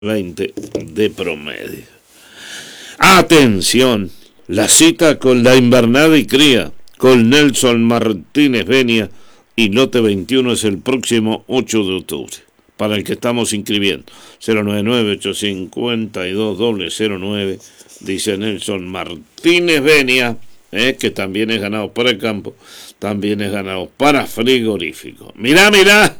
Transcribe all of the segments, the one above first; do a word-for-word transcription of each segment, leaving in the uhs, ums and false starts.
veinte de promedio. Atención, la cita con la invernada y cría con Nelson Martínez Benia y Lote veintiuno es el próximo ocho de octubre, para el que estamos inscribiendo. Cero nueve nueve, ocho cinco dos, cero cero nueve, dice Nelson Martínez Benia, eh, que también es ganado para el campo, también es ganado para frigorífico. Mirá, mirá,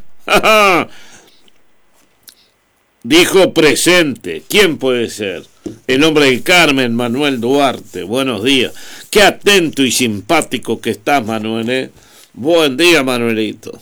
dijo presente. ¿Quién puede ser? El hombre de Carmen, Manuel Duarte. Buenos días. Qué atento y simpático que estás, Manuel, ¿eh? Buen día, Manuelito.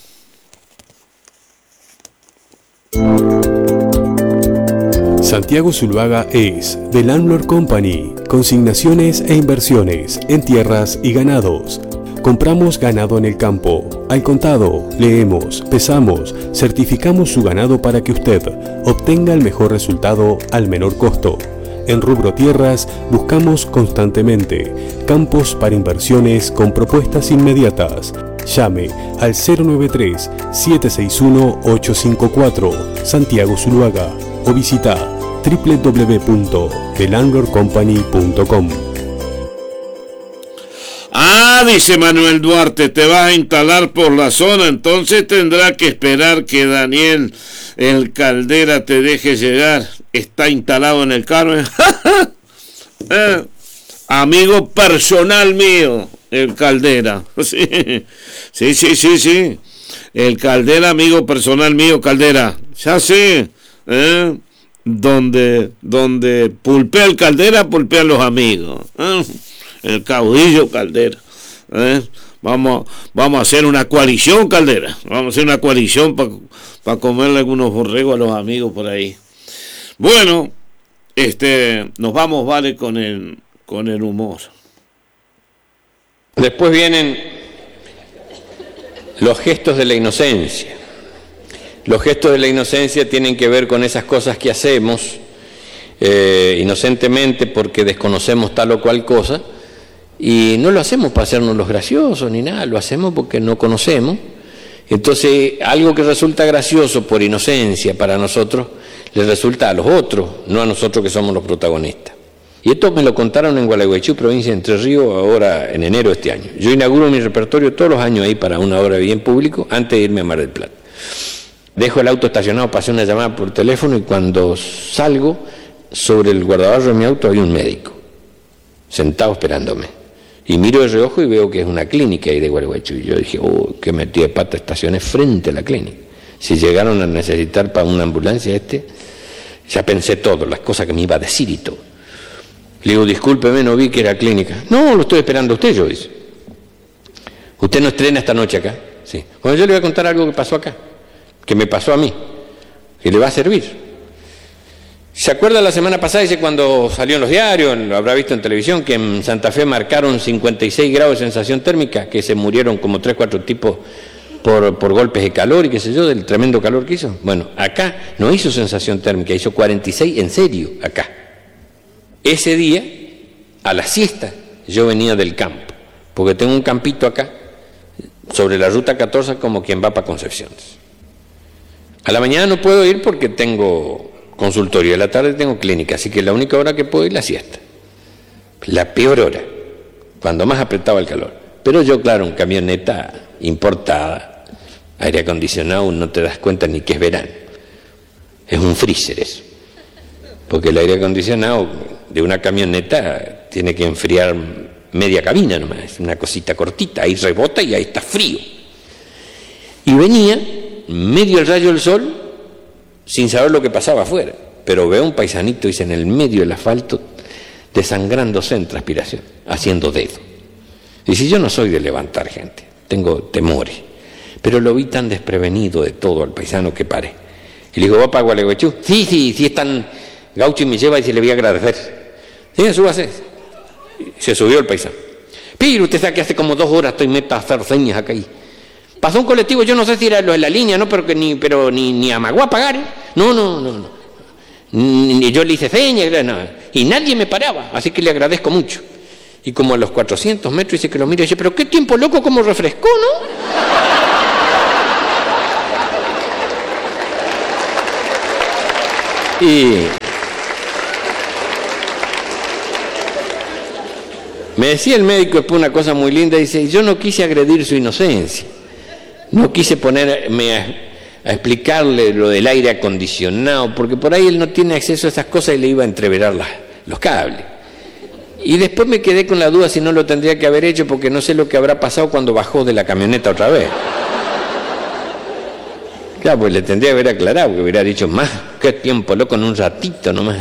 Santiago Zuluaga es The Landlord Company, consignaciones e inversiones en tierras y ganados. Compramos ganado en el campo, al contado, leemos, pesamos, certificamos su ganado para que usted obtenga el mejor resultado al menor costo. En rubro tierras buscamos constantemente campos para inversiones con propuestas inmediatas. Llame al cero nueve tres, siete seis uno, ocho cinco cuatro, Santiago Zuluaga, o visita doble u doble u doble u punto the landlord company punto com. Ah, dice Manuel Duarte, te vas a instalar por la zona, entonces tendrá que esperar que Daniel el Caldera te deje llegar. Está instalado en el Carmen. eh, amigo personal mío, el Caldera. Sí, sí, sí, sí, sí. El Caldera, amigo personal mío, Caldera. Ya sé. Eh, donde, donde pulpea el Caldera, pulpean los amigos. Eh. El caudillo Caldera, ¿eh? Vamos, vamos a hacer una coalición, Caldera. Vamos a hacer una coalición para pa comerle algunos borregos a los amigos por ahí. Bueno, este, nos vamos, vale, con el, con el humor. Después vienen los gestos de la inocencia. Los gestos de la inocencia tienen que ver con esas cosas que hacemos eh, inocentemente porque desconocemos tal o cual cosa. Y no lo hacemos para hacernos los graciosos ni nada, lo hacemos porque no conocemos. Entonces, algo que resulta gracioso por inocencia para nosotros, le resulta a los otros, no a nosotros que somos los protagonistas. Y esto me lo contaron en Gualeguaychú, provincia de Entre Ríos, ahora en enero de este año. Yo inauguro mi repertorio todos los años ahí para una hora de bien público, antes de irme a Mar del Plata. Dejo el auto estacionado para hacer una llamada por teléfono y cuando salgo, sobre el guardabarro de mi auto hay un médico, sentado esperándome. Y miro de reojo y veo que es una clínica ahí de Gualeguaychú. Y yo dije, oh, qué metí de pata, estaciones frente a la clínica. Si llegaron a necesitar para una ambulancia este, ya pensé todo, las cosas que me iba a decir y todo. Le digo, discúlpeme, no vi que era clínica. No, lo estoy esperando a usted, yo dice. ¿Usted no estrena esta noche acá? Sí. Bueno, yo le voy a contar algo que pasó acá, que me pasó a mí, que le va a servir. ¿Se acuerda la semana pasada, dice, cuando salió en los diarios, lo habrá visto en televisión, que en Santa Fe marcaron cincuenta y seis grados de sensación térmica, que se murieron como tres, cuatro tipos por, por golpes de calor y qué sé yo, del tremendo calor que hizo? Bueno, acá no hizo sensación térmica, hizo cuarenta y seis en serio, acá. Ese día, a la siesta, yo venía del campo, porque tengo un campito acá, sobre la ruta catorce, como quien va para Concepción. A la mañana no puedo ir porque tengo consultorio, a la tarde tengo clínica, así que la única hora que puedo ir es la siesta. La peor hora, cuando más apretaba el calor. Pero yo, claro, en camioneta importada, aire acondicionado, no te das cuenta ni que es verano. Es un freezer eso. Porque el aire acondicionado de una camioneta tiene que enfriar media cabina nomás, es una cosita cortita, ahí rebota y ahí está frío. Y venía, medio el rayo del sol, sin saber lo que pasaba afuera, pero veo un paisanito, dice, en el medio del asfalto, desangrándose en transpiración, haciendo dedo. Dice, yo no soy de levantar gente, tengo temores, pero lo vi tan desprevenido de todo al paisano que paré. Y le digo, ¿va para Gualeguaychú? Sí, sí, sí, es tan gaucho y me lleva y se le voy a agradecer. Sí, súbase. Se subió el paisano. Pero usted sabe que hace como dos horas estoy meta a hacer señas acá y pasó un colectivo, yo no sé si era lo de la línea, no, pero que ni, pero ni, ni amagó a pagar, ¿eh? No, no, no, no. Ni yo le hice señas, no, y nadie me paraba, así que le agradezco mucho. Y como a los cuatrocientos metros dice que lo mira y dice, pero qué tiempo loco, como refrescó, ¿no? Y me decía el médico después una cosa muy linda, dice, yo no quise agredir su inocencia, no quise ponerme a, a explicarle lo del aire acondicionado, porque por ahí él no tiene acceso a esas cosas y le iba a entreverar las, los cables. Y después me quedé con la duda si no lo tendría que haber hecho, porque no sé lo que habrá pasado cuando bajó de la camioneta otra vez. Claro, pues le tendría que haber aclarado, que hubiera dicho, más, qué tiempo, loco, en un ratito nomás.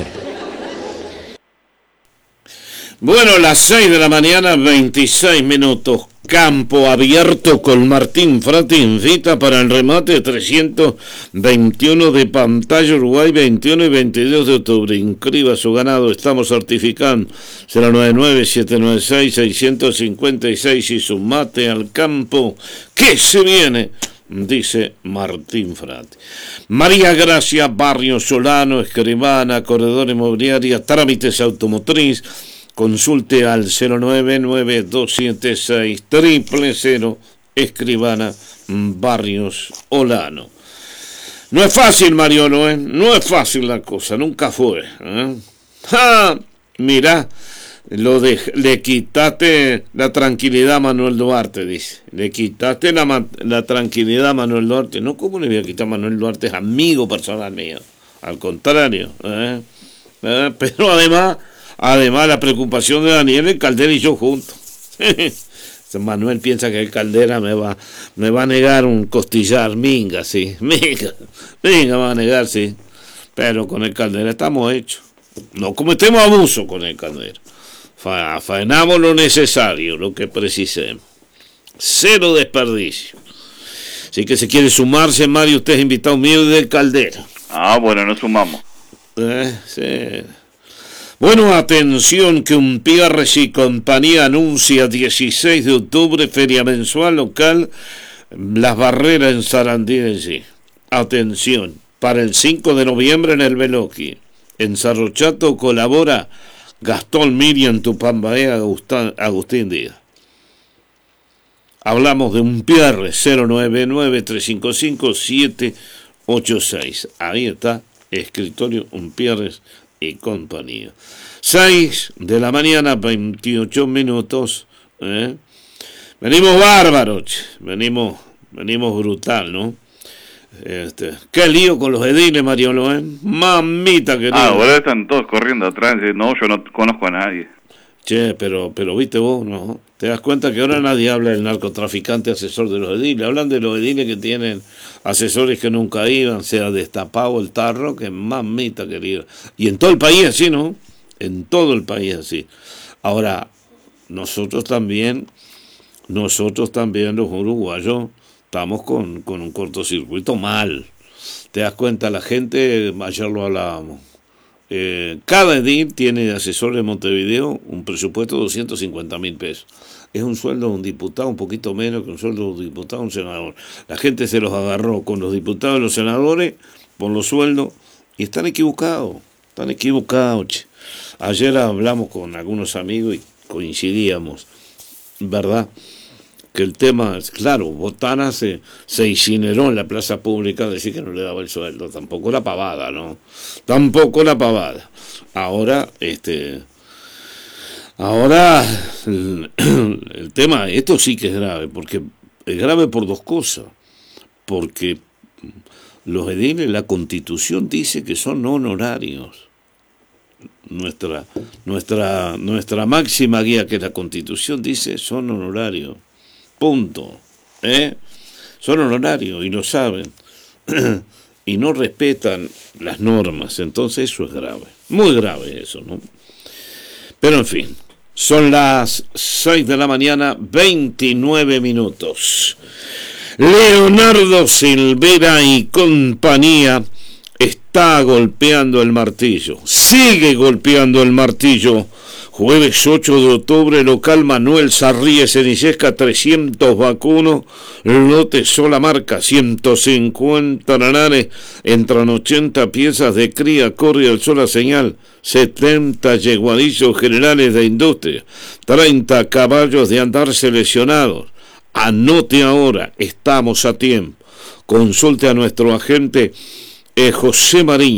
Bueno, las seis de la mañana, veintiséis minutos. Campo Abierto con Martín Frati invita para el remate trescientos veintiuno de Pantalla Uruguay, veintiuno y veintidós de octubre. Inscriba su ganado, estamos certificando cero nueve nueve, siete nueve seis, seis cinco seis y su mate al campo que se viene, dice Martín Frati. María Gracia Barrio Solano, escribana, corredora inmobiliaria, trámites automotriz. Consulte al cero nueve nueve, dos siete seis, cero cero cero, escribana Barrios Olano. No es fácil, Mariolo, ¿eh? No es fácil la cosa, nunca fue. ¿eh? ¡Ja! Mirá, lo de, le quitaste la tranquilidad a Manuel Duarte, dice. Le quitaste la, la tranquilidad a Manuel Duarte. No, ¿cómo le voy a quitar a Manuel Duarte? Es amigo personal mío. Al contrario. ¿eh? ¿Eh? Pero además... Además, la preocupación de Daniel, el Caldera y yo juntos. Manuel piensa que el Caldera me va, me va a negar un costillar, minga, sí, minga, minga va a negar, sí. Pero con el Caldera estamos hechos. No cometemos abuso con el Caldera. Fa, faenamos lo necesario, lo que precisemos. Cero desperdicio. Así que si quiere sumarse, Mario, usted es invitado mío del Caldera. Ah, bueno, nos sumamos. Eh, sí. Bueno, atención que Umpierres y compañía anuncia dieciséis de octubre, feria mensual local, Las Barreras en Sarandí de sí. Atención, para el cinco de noviembre en el Beloqui. En Cerro Chato colabora Gastón Miriam Tupambaé, Agustín Díaz. Hablamos de Umpierres, cero nueve nueve, tres cinco cinco, siete ocho seis. Ahí está, escritorio Umpierres y compañía. seis de la mañana, veintiocho minutos. ¿eh? Venimos bárbaros, venimos, venimos brutal, ¿no? Este, qué lío con los ediles, Mariolo, ¿eh? Mamita querida. Ah, ahora están todos corriendo atrás. No, yo no conozco a nadie. Che, pero, pero viste vos, ¿no? Te das cuenta que ahora nadie habla del narcotraficante asesor de los ediles. Hablan de los ediles que tienen asesores que nunca iban, se ha destapado el tarro, que mamita querida. Y en todo el país así, ¿no? En todo el país así. Ahora, nosotros también, nosotros también los uruguayos, estamos con, con un cortocircuito mal. Te das cuenta, la gente, ayer lo hablábamos. Eh, cada edil tiene de asesor de Montevideo un presupuesto de doscientos cincuenta mil pesos. Es un sueldo de un diputado, un poquito menos que un sueldo de un diputado, un senador. La gente se los agarró con los diputados y los senadores por los sueldos y están equivocados, están equivocados. Che. Ayer hablamos con algunos amigos y coincidíamos, ¿verdad? Que el tema es, claro, Botana se, se incineró en la plaza pública, decir que no le daba el sueldo, tampoco la pavada, ¿no? Tampoco la pavada. Ahora, este, ahora, el, el tema, esto sí que es grave, porque es grave por dos cosas, porque los ediles, la Constitución dice que son honorarios. Nuestra, nuestra, nuestra máxima guía, que la Constitución dice, son honorarios. Punto. ¿eh? Son honorarios y lo saben. Y no respetan las normas. Entonces eso es grave. Muy grave eso, ¿no? Pero en fin. Son las seis de la mañana, veintinueve minutos. Leonardo Silvera y compañía está golpeando el martillo. Sigue golpeando el martillo. Jueves ocho de octubre, local Manuel Sarríes en Illesca, trescientos vacunos, lote sola marca, ciento cincuenta nanares, entran ochenta piezas de cría, corre al sola señal, setenta yeguadillos generales de industria, treinta caballos de andar seleccionados. Anote ahora, estamos a tiempo. Consulte a nuestro agente eh, José Mariño.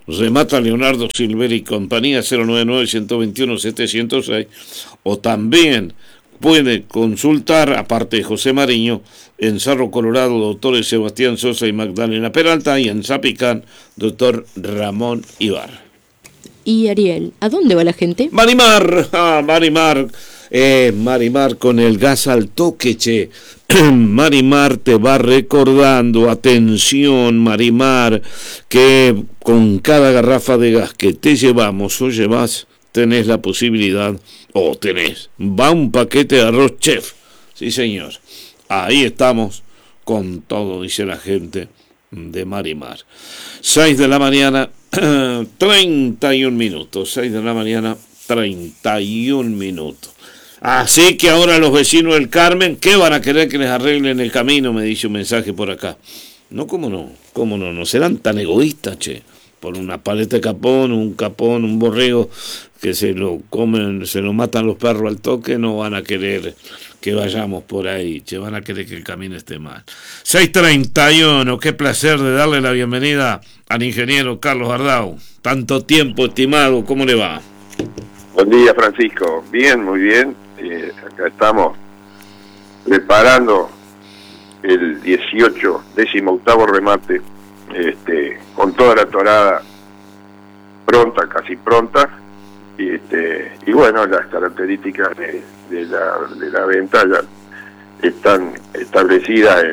remata Leonardo Silveri y compañía, cero nueve nueve, uno dos uno, siete cero seis, o también puede consultar, aparte de José Mariño, en Cerro Colorado, doctores Sebastián Sosa y Magdalena Peralta, y en Zapicán, doctor Ramón Ibar. Y Ariel, ¿a dónde va la gente? Marimar, ah, Marimar, eh, Marimar con el gas al toque, che. Marimar te va recordando, atención Marimar, que con cada garrafa de gas que te llevamos o llevas, tenés la posibilidad, o tenés, va un paquete de arroz chef, sí señor, ahí estamos con todo, dice la gente de Marimar. seis de la mañana, treinta y un minutos, seis de la mañana, treinta y un minutos. Así que ahora los vecinos del Carmen, ¿qué van a querer que les arreglen el camino? Me dice un mensaje por acá. No, cómo no, cómo no, no serán tan egoístas, che. Por una paleta de capón, un capón, un borrego, que se lo comen, se lo matan los perros al toque, no van a querer que vayamos por ahí, che, van a querer que el camino esté mal. seis treinta y uno, qué placer de darle la bienvenida al ingeniero Carlos Ardau. Tanto tiempo, estimado, ¿cómo le va? Buen día, Francisco. Bien, muy bien. Eh, acá estamos preparando el dieciocho, décimo octavo remate, este, con toda la torada pronta, casi pronta, y, este, y bueno, las características de, de, la, de la venta ya están establecidas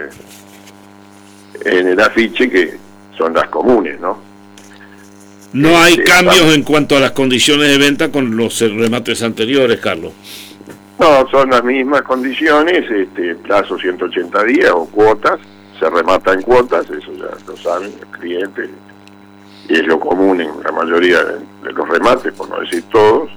en, en el afiche, que son las comunes, ¿no? No hay este, cambios estamos... en cuanto a las condiciones de venta con los remates anteriores, Carlos. No, son las mismas condiciones, este, plazo ciento ochenta días o cuotas, se remata en cuotas, eso ya lo saben los clientes, y es lo común en la mayoría de, de los remates, por no decir todos.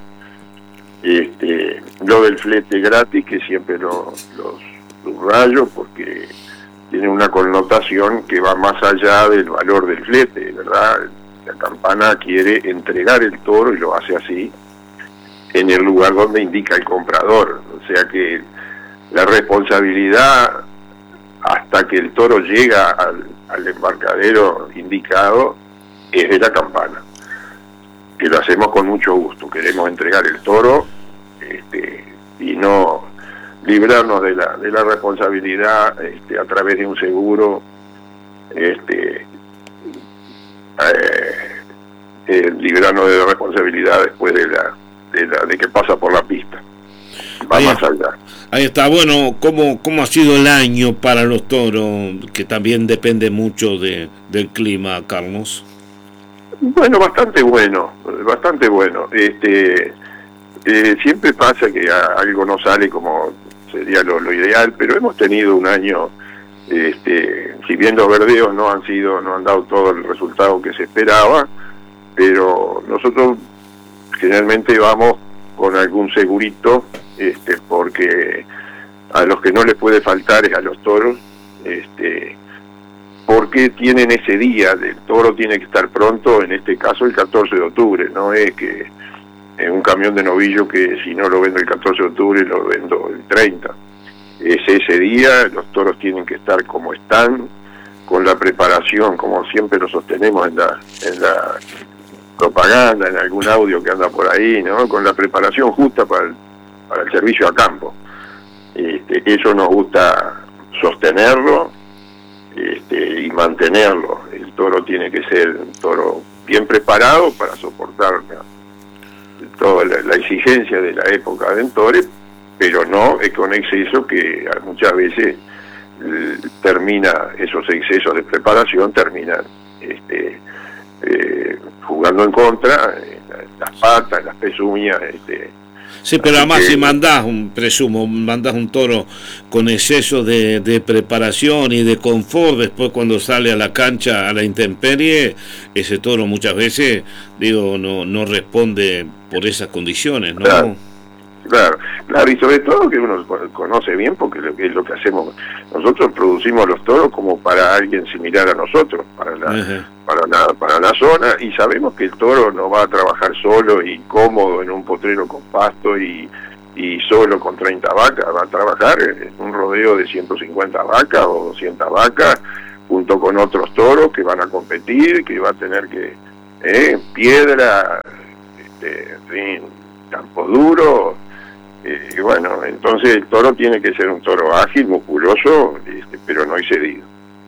Este, lo del flete gratis, que siempre lo, los subrayo, porque tiene una connotación que va más allá del valor del flete, ¿verdad? La campana quiere entregar el toro y lo hace así, en el lugar donde indica el comprador, o sea que la responsabilidad hasta que el toro llega al, al embarcadero indicado es de la campana, que lo hacemos con mucho gusto, queremos entregar el toro este, y no librarnos de la de la responsabilidad este, a través de un seguro, este eh, eh, librarnos de la responsabilidad después de la De, la, de que pasa por la pista, va ahí, más allá. Ahí está. Bueno, ¿cómo, cómo ha sido el año para los toros? Que también depende mucho de, del clima, Carlos. Bueno, bastante bueno, bastante bueno. Este, eh, siempre pasa que a, algo no sale como sería lo, lo ideal, pero hemos tenido un año, este, si bien los verdeos no han sido, no han dado todo el resultado que se esperaba, pero nosotros generalmente vamos con algún segurito, este, porque a los que no les puede faltar es a los toros, este, porque tienen ese día, el toro tiene que estar pronto, en este caso el catorce de octubre, no es que en un camión de novillo que si no lo vendo el catorce de octubre lo vendo el treinta, es ese día, los toros tienen que estar como están, con la preparación, como siempre lo sostenemos en la, en la propaganda, en algún audio que anda por ahí, ¿no? Con la preparación justa para el, para el servicio a campo. Este, eso nos gusta sostenerlo este, y mantenerlo. El toro tiene que ser un toro bien preparado para soportar la, toda la, la exigencia de la época de Ventores, pero no es con exceso, que muchas veces eh, termina, esos excesos de preparación terminan este, eh, jugando en contra, en las patas, en las pezuñas. Este, sí, pero además que, si mandás, un presumo, mandás un toro con exceso de, de preparación y de confort, después cuando sale a la cancha, a la intemperie, ese toro muchas veces, digo, no, no responde por esas condiciones, ¿no? Claro. Claro, claro, y sobre todo que uno conoce bien, porque lo que es lo que hacemos, nosotros producimos los toros como para alguien similar a nosotros, para la, uh-huh. para la, para la zona, y sabemos que el toro no va a trabajar solo y cómodo en un potrero con pasto y, y solo con treinta vacas, va a trabajar en un rodeo de ciento cincuenta vacas o doscientas vacas, junto con otros toros que van a competir, que va a tener que ¿eh? Piedra, este, en fin, campo duro, eh, y bueno, entonces el toro tiene que ser un toro ágil, musculoso, este, pero no excedido.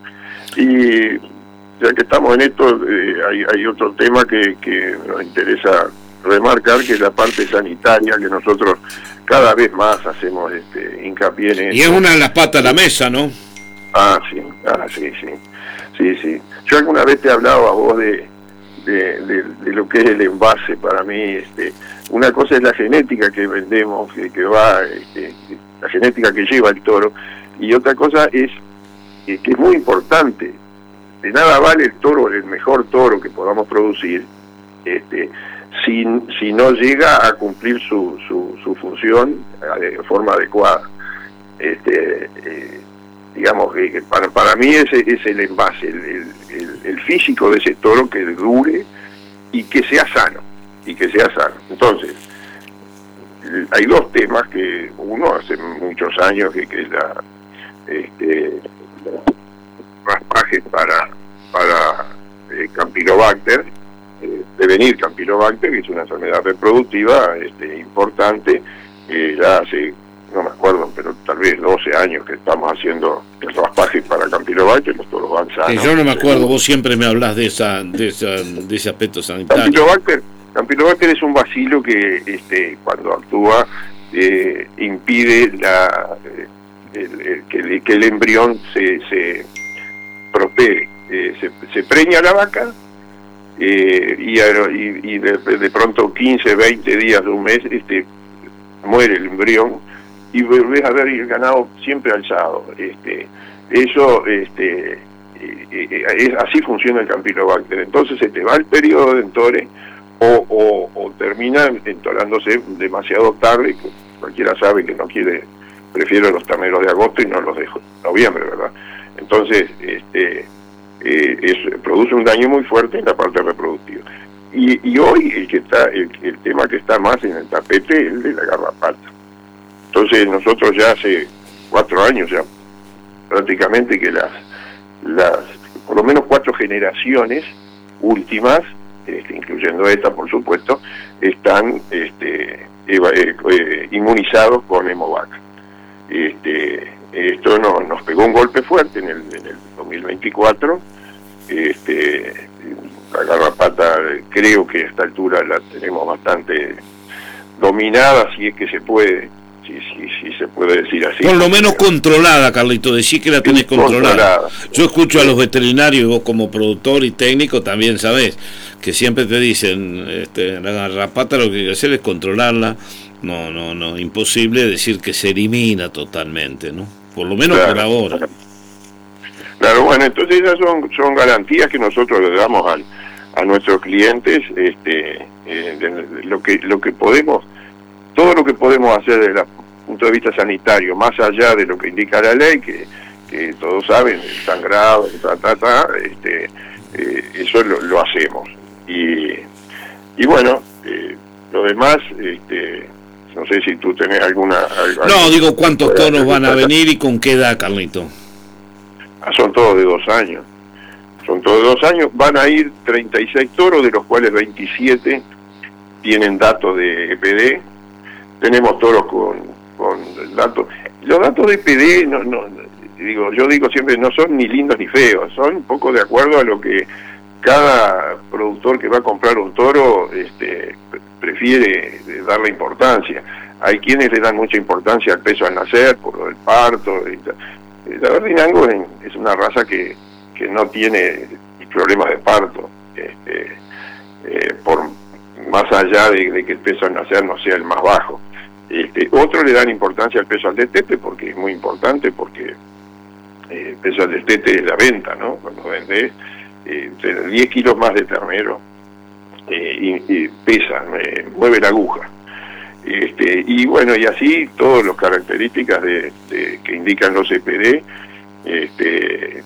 Y ya que estamos en esto, eh, hay, hay otro tema que, que nos interesa remarcar, que es la parte sanitaria, que nosotros cada vez más hacemos este, hincapié en eso. Y es una de las patas de la mesa, ¿no? Ah, sí, ah, sí, sí, sí, sí. Yo alguna vez te he hablado a vos de, de, de, de lo que es el envase para mí. Este, una cosa es la genética que vendemos, que, que va, este, la genética que lleva el toro, y otra cosa es que, que es muy importante. De nada vale el toro, el mejor toro que podamos producir, este, si, si no llega a cumplir su, su, su función de forma adecuada. Este, eh, digamos que para, para mí ese es el envase, el, el, el físico de ese toro, que dure y que sea sano, y que sea sano. Entonces, hay dos temas, que uno hace muchos años que, que es la, este, raspajes para, para eh, Campylobacter, eh, prevenir Campylobacter, que es una enfermedad reproductiva este, importante, eh, ya hace, no me acuerdo, pero tal vez doce años que estamos haciendo el raspaje para Campylobacter, los toros van sanos. Eh, yo no me acuerdo, vos siempre me hablas de esa, de esa, de ese aspecto sanitario. Campylobacter, Campylobacter es un bacilo que este, cuando actúa eh, impide la, eh, el, el, que, el, que el embrión se, se prospere. Eh, se, se preña la vaca eh, y, y, y de, de pronto quince, veinte días de un mes este, muere el embrión, y volvés a ver el ganado siempre alzado. Este, eso, este, eh, eh, es, así funciona el Campylobacter. Entonces se te va el periodo de entore, o, o, o termina entorándose demasiado tarde. Cualquiera sabe que no quiere, prefiero los terneros de agosto y no los de noviembre, ¿verdad? Entonces, este, eh, es, produce un daño muy fuerte en la parte reproductiva. Y, y hoy el que está, el, el tema que está más en el tapete es el de la garrapata. Entonces nosotros ya hace cuatro años ya prácticamente que las, las por lo menos cuatro generaciones últimas, este, incluyendo esta por supuesto, están este, eva, eh, eh, inmunizados con Hemovac. Este, esto no, nos pegó un golpe fuerte en el, en el dos mil veinticuatro. Este, la garrapata creo que a esta altura la tenemos bastante dominada, si es que se puede. Sí, sí, sí, se puede decir así. Por lo menos controlada, Carlito, decís que la tenés controlada. controlada. Yo escucho a los veterinarios, y vos como productor y técnico también sabés, que siempre te dicen, este, la garrapata lo que hay que hacer es controlarla. No, no, no, imposible decir que se elimina totalmente, ¿no? Por lo menos claro, por ahora. Claro. claro, bueno, entonces esas son, son garantías que nosotros le damos al, a nuestros clientes, este, eh, de, de lo que lo que podemos, todo lo que podemos hacer desde el punto de vista sanitario, más allá de lo que indica la ley, que, que todos saben, el sangrado, ta, ta, ta, este, eh, eso lo, lo hacemos. Y, y bueno, eh, lo demás, este, no sé si tú tenés alguna... alguna no, digo, ¿cuántos toros van a venir y con qué edad, Carlito? Ah, son todos de dos años. Son todos de dos años. Van a ir treinta y seis toros, de los cuales veintisiete tienen datos de E P D. Tenemos toros con, con datos. Los datos de E P D, no, no, digo, yo digo siempre, no son ni lindos ni feos, son un poco de acuerdo a lo que cada productor que va a comprar un toro este, prefiere darle importancia. Hay quienes le dan mucha importancia al peso al nacer, por lo del parto. Y la Berdinango es una raza que, que no tiene problemas de parto, este, eh, por más allá de, de que el peso al nacer no sea el más bajo. Este, otros le dan importancia al peso al destete, porque es muy importante, porque eh, el peso al destete es la venta, ¿no? Cuando vendés eh, diez kilos más de ternero, eh, y, y pesa, eh, mueve la aguja. Este, y bueno, y así todas las características de, de, que indican los E P D, este,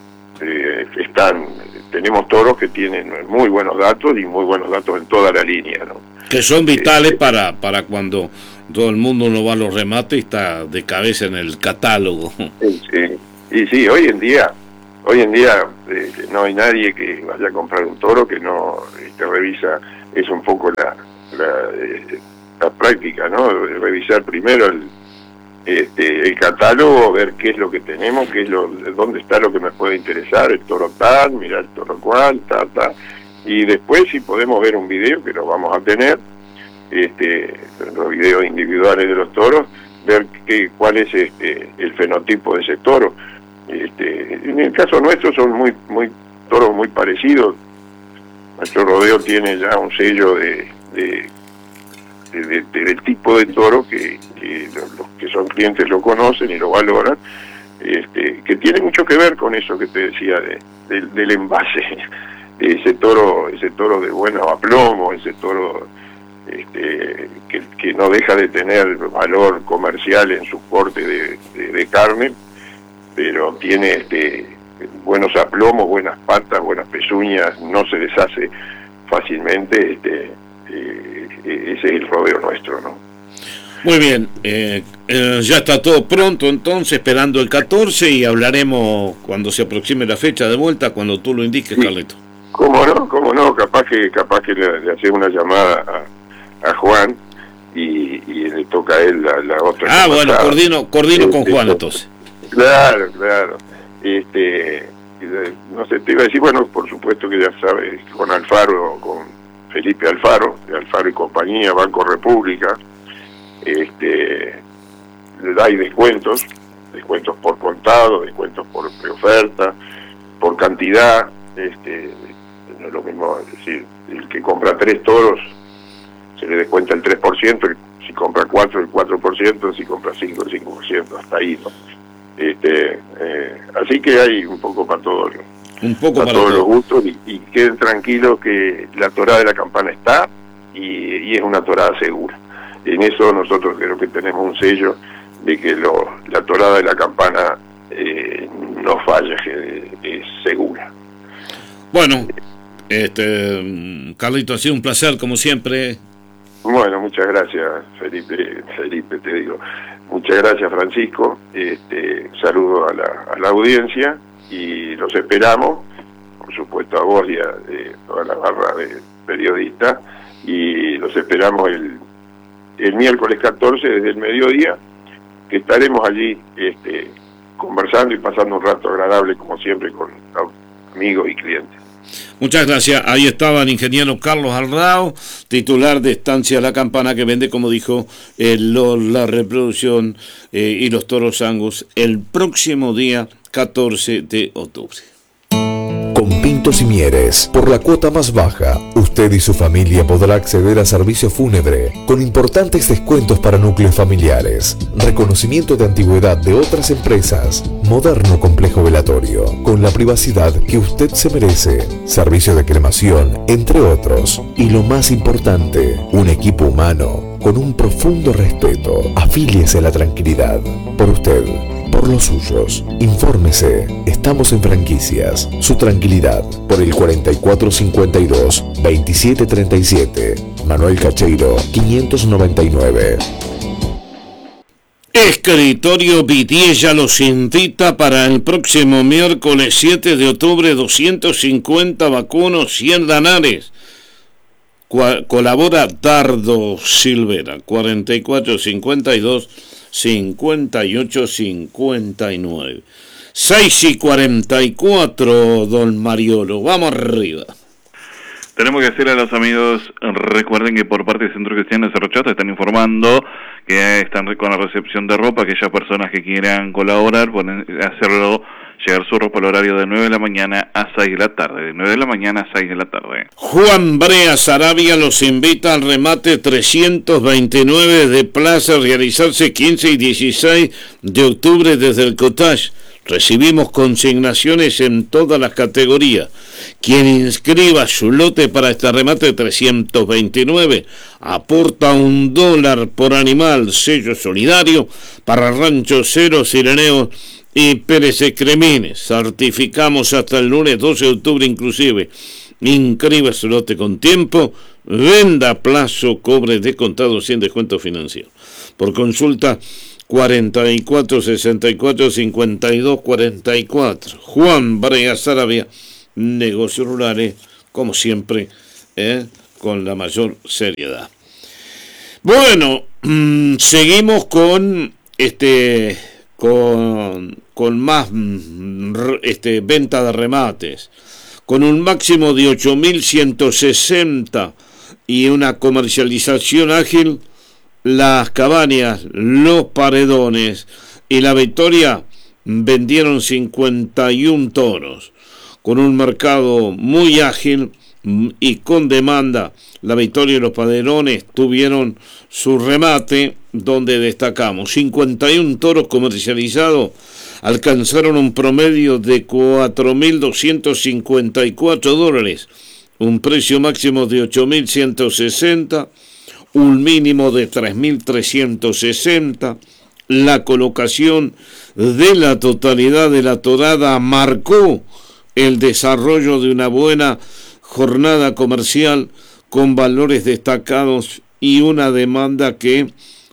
eh, están, tenemos toros que tienen muy buenos datos y muy buenos datos en toda la línea, ¿no? Que son vitales este, para, para cuando todo el mundo no va a los remates y está de cabeza en el catálogo. Sí, sí. Y sí, hoy en día, hoy en día eh, no hay nadie que vaya a comprar un toro que no este, revisa, es un poco la, la, eh, la práctica, ¿no? Revisar primero el, este, el catálogo, ver qué es lo que tenemos, qué es lo, dónde está lo que me puede interesar, el toro tal, mirar el toro cual, tal, tal, y después si podemos ver un video, que lo vamos a tener, este, los videos individuales de los toros, ver que, cuál es este, el fenotipo de ese toro. Este, en el caso nuestro son muy, muy toros muy parecidos. Nuestro rodeo tiene ya un sello de, de, de, de, de del tipo de toro que, que los, los que son clientes lo conocen y lo valoran, este, que tiene mucho que ver con eso que te decía de, de, del envase. Ese toro, ese toro de buen aplomo, ese toro este, que, que no deja de tener valor comercial en su corte de, de, de carne, pero tiene este, buenos aplomos, buenas patas, buenas pezuñas, no se deshace fácilmente, este, eh, ese es el rodeo nuestro, ¿no? Muy bien, eh, eh, ya está todo pronto entonces, esperando el catorce, y hablaremos cuando se aproxime la fecha de vuelta, cuando tú lo indiques, sí. Carleto. ¿Cómo no? ¿Cómo no? Capaz que capaz que le, le haces una llamada a, a Juan y, y le toca a él la, la otra. Ah, bueno, pasada. coordino, coordino este, con Juan entonces. Claro, claro. Este, no sé, te iba a decir, bueno, por supuesto que ya sabes, con Alfaro, con Felipe Alfaro, de Alfaro y compañía, Banco República, este, hay descuentos, descuentos por contado, descuentos por preoferta, por cantidad, este, no es lo mismo, es decir, el que compra tres toros se le descuenta el tres por ciento, si compra cuatro el cuatro por ciento, si compra cinco el cinco por ciento, hasta ahí, ¿no? Este, eh, así que hay un poco para todos, un poco para, para todos todo. los gustos, y, y queden tranquilos que la torada de la campana está y, y es una torada segura. En eso nosotros creo que tenemos un sello de que lo, la torada de la campana eh, no falla, que es segura. Bueno, este, Carlito, ha sido un placer como siempre. Bueno, muchas gracias, Felipe, Felipe, te digo. Muchas gracias, Francisco. Este, saludo a la, a la audiencia y los esperamos, por supuesto a vos y a eh, toda la barra de periodistas, y los esperamos el, el miércoles catorce desde el mediodía, que estaremos allí este, conversando y pasando un rato agradable como siempre con amigos y clientes. Muchas gracias. Ahí estaba el ingeniero Carlos Alrao, titular de Estancia La Campana, que vende, como dijo, el, la reproducción eh, y los toros Angus el próximo día catorce de octubre. Con Pintos y Mieres, por la cuota más baja, usted y su familia podrá acceder a servicio fúnebre con importantes descuentos para núcleos familiares, reconocimiento de antigüedad de otras empresas, moderno complejo velatorio, con la privacidad que usted se merece, servicio de cremación, entre otros. Y lo más importante, un equipo humano con un profundo respeto. Afíliese a la tranquilidad. Por usted, por los suyos. Infórmese. Estamos en Franquicias. Su tranquilidad. Por el cuarenta y cuatro cincuenta y dos, veintisiete treinta y siete. Manuel Cacheiro, quinientos noventa y nueve. Escritorio Vidiella los invita para el próximo miércoles siete de octubre, doscientos cincuenta vacunos, cien lanares. Colabora Dardo Silvera, cuarenta y cuatro cincuenta y dos, cincuenta y ocho cincuenta y nueve. seis y cuarenta y cuatro, don Mariolo, vamos arriba. Tenemos que decirle a los amigos, recuerden que por parte del Centro Cristiano de Cerro Chato están informando que están con la recepción de ropa, aquellas personas que quieran colaborar, pueden hacerlo, llegar su ropa al horario de nueve de la mañana a seis de la tarde, de nueve de la mañana a seis de la tarde. Juan Brea Sarabia los invita al remate trescientos veintinueve de Plaza, a realizarse quince y dieciséis de octubre desde el Cottage. Recibimos consignaciones en todas las categorías. Quien inscriba su lote para este remate trescientos veintinueve aporta un dólar por animal, sello solidario para Rancho Cero, Sireneo y Pérez Cremines. Certificamos hasta el lunes doce de octubre inclusive. Inscriba su lote con tiempo, venda a plazo, cobre de contado sin descuento financiero. Por consulta cuarenta y cuatro sesenta y cuatro cincuenta y dos cuarenta y cuatro. Juan Brea Saravia, negocios rurales, como siempre, eh, con la mayor seriedad. Bueno, mmm, seguimos con este con, con más este, venta de remates, con un máximo de ocho mil ciento sesenta y una comercialización ágil. Las Cabañas, Los Paredones y La Victoria vendieron cincuenta y uno toros, con un mercado muy ágil y con demanda. La Victoria y Los Paredones tuvieron su remate, donde destacamos cincuenta y uno toros comercializados, alcanzaron un promedio de cuatro mil doscientos cincuenta y cuatro dólares, un precio máximo de ocho mil ciento sesenta, un mínimo de tres mil trescientos sesenta. La colocación de la totalidad de la torada marcó el desarrollo de una buena jornada comercial con valores destacados y una demanda que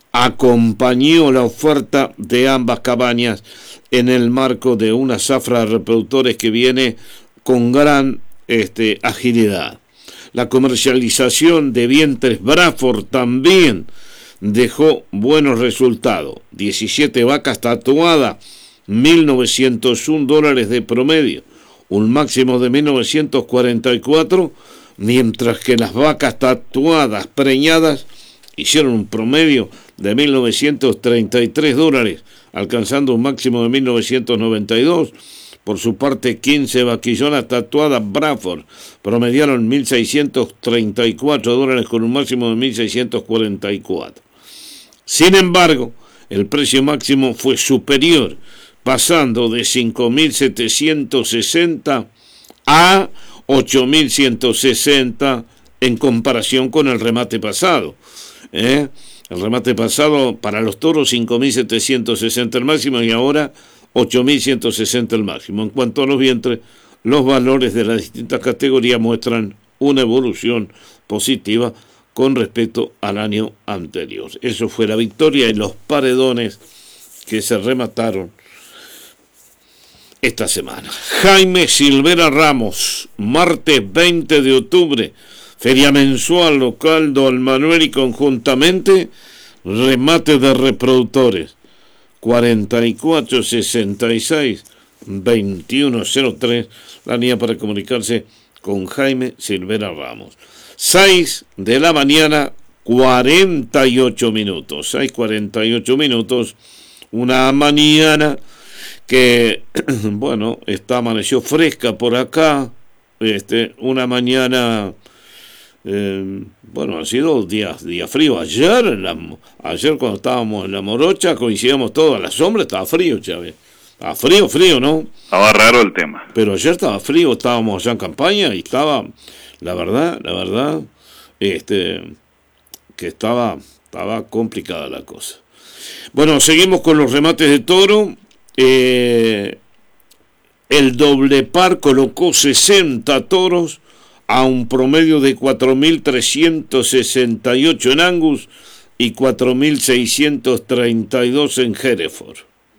acompañó la oferta de ambas cabañas en el marco de una zafra de reproductores que viene con gran este, agilidad. La comercialización de vientres Bradford también dejó buenos resultados. diecisiete vacas tatuadas, mil novecientos uno dólares de promedio, un máximo de mil novecientos cuarenta y cuatro, mientras que las vacas tatuadas preñadas hicieron un promedio de mil novecientos treinta y tres dólares, alcanzando un máximo de mil novecientos noventa y dos. Por su parte, quince vaquillonas tatuadas Bradford promediaron mil seiscientos treinta y cuatro dólares con un máximo de mil seiscientos cuarenta y cuatro. Sin embargo, el precio máximo fue superior, pasando de cinco mil setecientos sesenta a ocho mil ciento sesenta en comparación con el remate pasado. ¿eh? El remate pasado para los toros cinco mil setecientos sesenta el máximo y ahora ocho mil ciento sesenta el máximo. En cuanto a los vientres, los valores de las distintas categorías muestran una evolución positiva con respecto al año anterior. Eso fue La Victoria y Los Paredones que se remataron esta semana. Jaime Silvera Ramos, martes veinte de octubre, feria mensual local Don Manuel y conjuntamente remate de reproductores. cuarenta y cuatro sesenta y seis veintiuno cero tres, la línea para comunicarse con Jaime Silvera Ramos. seis de la mañana, cuarenta y ocho minutos, seis cuarenta y ocho minutos, una mañana que, bueno, está amaneció fresca por acá, este, una mañana... Eh, bueno, han sido días, días fríos. Ayer, en la, ayer cuando estábamos en la Morocha, coincidíamos todos, a la sombra estaba frío, Chávez. Estaba frío, frío, ¿no? Estaba raro el tema. Pero ayer estaba frío, estábamos allá en campaña y estaba, la verdad, la verdad, este, que estaba, estaba complicada la cosa. Bueno, seguimos con los remates de toro. Eh, el doble par colocó sesenta toros a un promedio de cuatro mil trescientos sesenta y ocho en Angus y cuatro mil seiscientos treinta y dos en Hereford.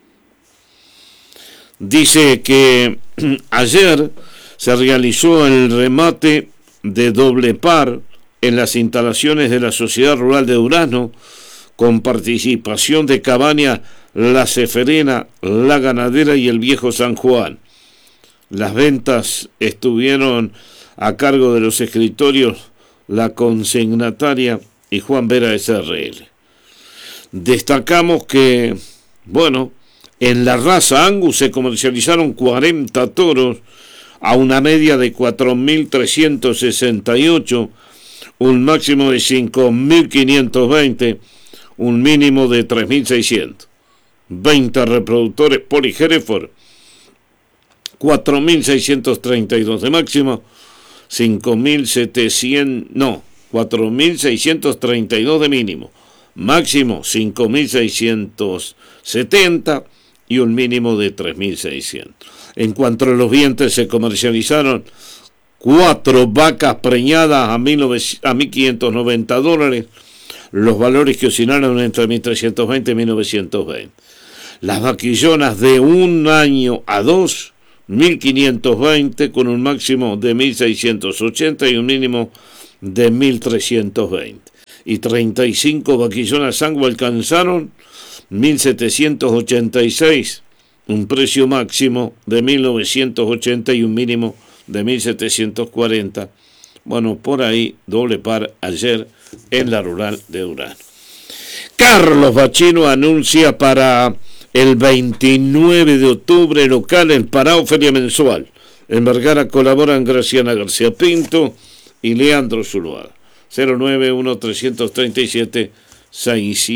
Dice que ayer se realizó el remate de doble par en las instalaciones de la Sociedad Rural de Durazno, con participación de Cabaña La Ceferena, La Ganadera y el Viejo San Juan. Las ventas estuvieron a cargo de los escritorios La Consignataria y Juan Vera S R L. Destacamos que, bueno, en la raza Angus se comercializaron cuarenta toros a una media de cuatro mil trescientos sesenta y ocho, un máximo de cinco mil quinientos veinte, un mínimo de tres mil seiscientos. veinte reproductores Poli Hereford, cuatro mil seiscientos treinta y dos de máximo, cinco mil setecientos, no, cuatro mil seiscientos treinta y dos de mínimo, máximo cinco mil seiscientos setenta y un mínimo de tres mil seiscientos. En cuanto a los vientres, se comercializaron cuatro vacas preñadas a mil quinientos noventa dólares, los valores que oscilaron entre mil trescientos veinte y mil novecientos veinte. Las vaquillonas de un año a dos, mil quinientos veinte, con un máximo de mil seiscientos ochenta y un mínimo de mil trescientos veinte. Y treinta y cinco vaquillonas sangue alcanzaron mil setecientos ochenta y seis, un precio máximo de mil novecientos ochenta y un mínimo de mil setecientos cuarenta. Bueno, por ahí, doble par ayer en la rural de Durán. Carlos Bachino anuncia para el veintinueve de octubre local el Parao Feria Mensual. En Vergara colaboran Graciana García Pinto y Leandro Zuluaga. cero nueve uno tres tres siete seis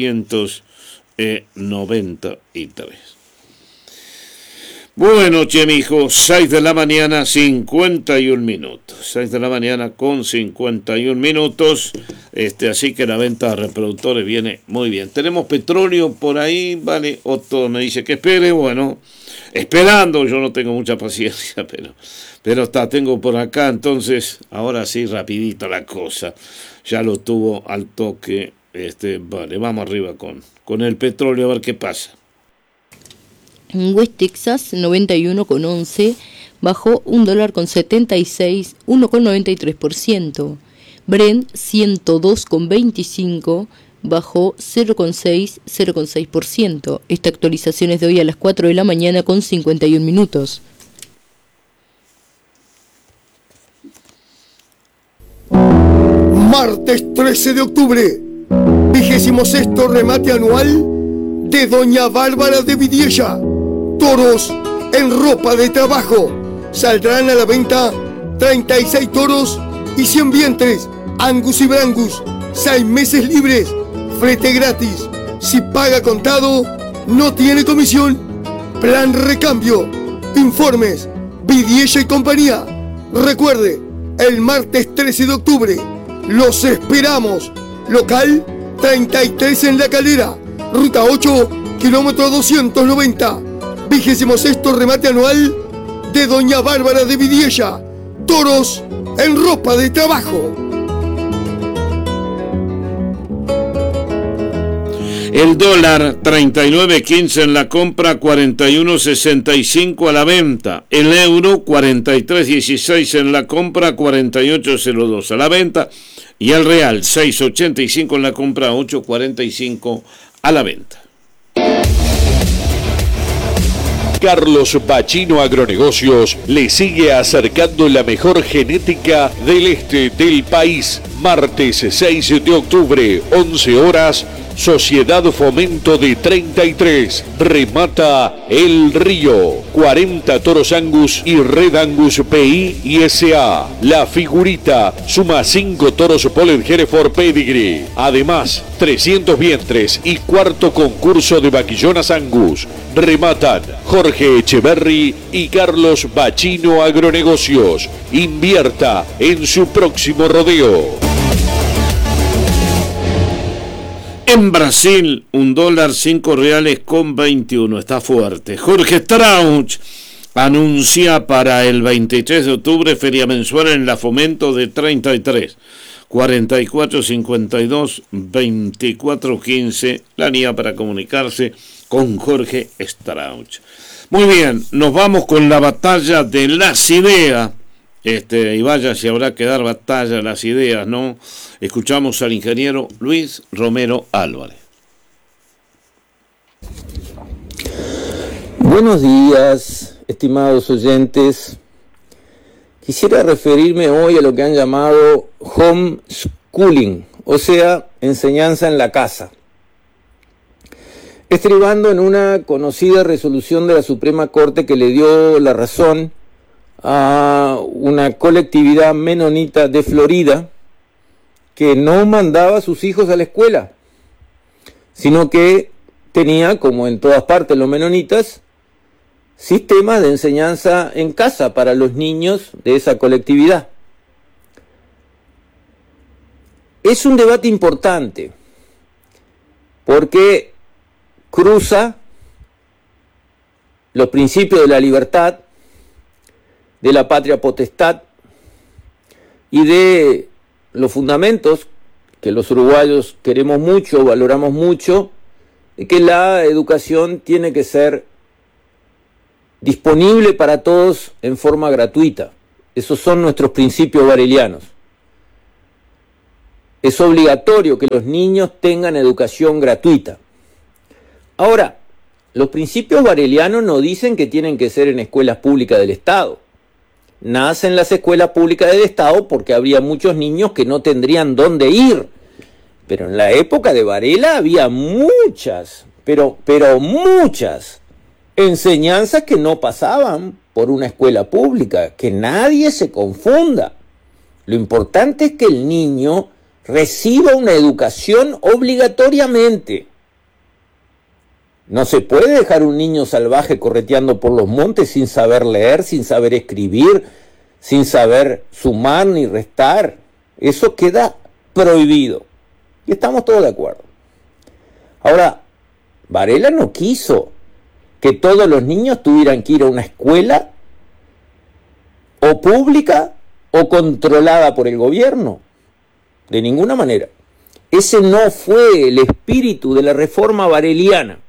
nueve tres. Bueno, che, mijo, seis de la mañana, cincuenta y un minutos. seis de la mañana con cincuenta y un minutos. Este, así que la venta de reproductores viene muy bien. Tenemos petróleo por ahí, vale. Otto me dice que espere. Bueno, esperando, yo no tengo mucha paciencia, pero, pero está, tengo por acá. Entonces, ahora sí, rapidita la cosa. Ya lo tuvo al toque. Este, vale, vamos arriba con, con el petróleo a ver qué pasa. En West Texas, noventa y uno con once, bajó un dólar con setenta y seis, uno con noventa y tres por ciento. Brent, ciento dos con veinticinco, bajó cero con seis, cero con seis por ciento. Esta actualización es de hoy a las cuatro de la mañana con cincuenta y un minutos. Martes trece de octubre, vigésimo sexto remate anual de Doña Bárbara de Vidiella. Toros en ropa de trabajo. Saldrán a la venta treinta y seis toros y cien vientres, Angus y Brangus, seis meses libres, flete gratis. Si paga contado, no tiene comisión. Plan recambio. Informes, Vidiella y compañía. Recuerde, el martes trece de octubre, los esperamos. Local treinta y tres en La Calera, ruta ocho, kilómetro doscientos noventa. Vigésimo sexto remate anual de Doña Bárbara de Vidiella. Toros en ropa de trabajo. El dólar treinta y nueve quince en la compra, cuarenta y uno sesenta y cinco a la venta. El euro cuarenta y tres dieciséis en la compra, cuarenta y ocho cero dos a la venta. Y el real seis ochenta y cinco en la compra, ocho cuarenta y cinco a la venta. Carlos Bachino Agronegocios le sigue acercando la mejor genética del este del país. Martes seis de octubre, once horas, Sociedad Fomento de treinta y tres. Remata El Río. cuarenta toros Angus y Red Angus P I y S A. La Figurita suma cinco toros Polled Hereford Pedigree. Además, trescientos vientres y cuarto concurso de vaquillonas Angus. Rematan Jorge Echeverry y Carlos Bachino Agronegocios. Invierta en su próximo rodeo. En Brasil, un dólar cinco reales con veintiuno. Está fuerte. Jorge Strauch anuncia para el veintitrés de octubre feria mensual en la Fomento de treinta y tres. cuarenta y cuatro cincuenta y dos veinticuatro quince. La línea para comunicarse con Jorge Strauch. Muy bien, nos vamos con la batalla de las ideas. Este, y vaya si habrá que dar batalla a las ideas, ¿no? Escuchamos al ingeniero Luis Romero Álvarez. Buenos días, estimados oyentes. Quisiera referirme hoy a lo que han llamado homeschooling, o sea, enseñanza en la casa, estribando en una conocida resolución de la Suprema Corte que le dio la razón a una colectividad menonita de Florida que no mandaba a sus hijos a la escuela, sino que tenía, como en todas partes los menonitas, sistemas de enseñanza en casa para los niños de esa colectividad. Es un debate importante porque cruza los principios de la libertad, de la patria potestad y de los fundamentos que los uruguayos queremos mucho, valoramos mucho, y que la educación tiene que ser disponible para todos en forma gratuita. Esos son nuestros principios barelianos. Es obligatorio que los niños tengan educación gratuita. Ahora, los principios barelianos no dicen que tienen que ser en escuelas públicas del Estado. Nacen las escuelas públicas del Estado porque habría muchos niños que no tendrían dónde ir. Pero en la época de Varela había muchas, pero, pero muchas enseñanzas que no pasaban por una escuela pública. Que nadie se confunda. Lo importante es que el niño reciba una educación obligatoriamente. No se puede dejar un niño salvaje correteando por los montes sin saber leer, sin saber escribir, sin saber sumar ni restar. Eso queda prohibido. Y estamos todos de acuerdo. Ahora, Varela no quiso que todos los niños tuvieran que ir a una escuela o pública o controlada por el gobierno. De ninguna manera. Ese no fue el espíritu de la reforma vareliana.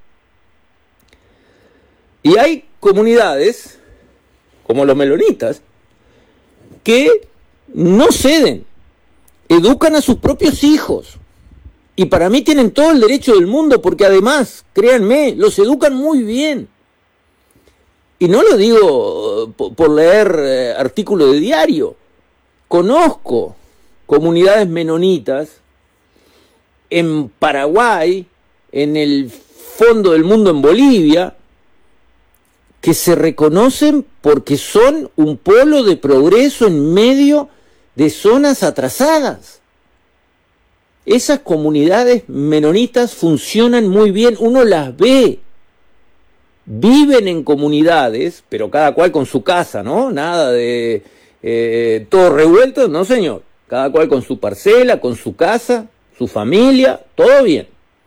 Y hay comunidades, como los melonitas, que no ceden, educan a sus propios hijos. Y para mí tienen todo el derecho del mundo, porque además, créanme, los educan muy bien. Y no lo digo por leer eh, artículos de diario. Conozco comunidades menonitas en Paraguay, en el fondo del mundo en Bolivia, que se reconocen porque son un polo de progreso en medio de zonas atrasadas. Esas comunidades menonitas funcionan muy bien, uno las ve, viven en comunidades, pero cada cual con su casa, ¿no? Nada de eh, todo revuelto, no señor. Cada cual con su parcela, con su casa, su familia, todo bien.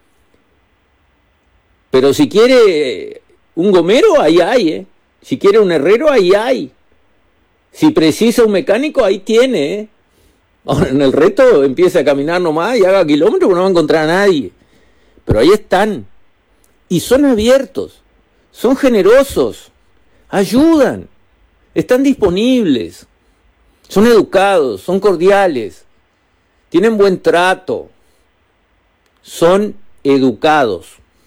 Pero si quiere un gomero, ahí hay, ¿eh? Si quiere un herrero, ahí hay. Si precisa un mecánico, ahí tiene, ¿eh? Ahora, en el reto empieza a caminar nomás y haga kilómetros, porque no va a encontrar a nadie. Pero ahí están. Y son abiertos, son generosos, ayudan, están disponibles. Son educados, son cordiales, tienen buen trato, son educados.